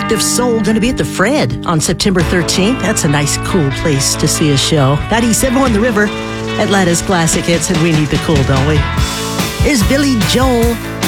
Collective Soul going to be at the Fred on September 13th. That's a nice, cool place to see a show. 97.1 The River, Atlanta's classic hits, and we need the cool, don't we? Here's Billy Joel